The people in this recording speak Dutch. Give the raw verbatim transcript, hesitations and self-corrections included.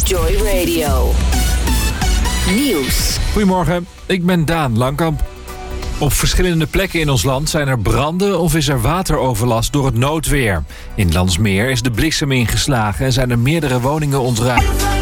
Joy Radio. Nieuws. Goedemorgen, ik ben Daan Langkamp. Op verschillende plekken in ons land zijn er branden of is er wateroverlast door het noodweer. In Landsmeer is de bliksem ingeslagen en zijn er meerdere woningen ontruimd.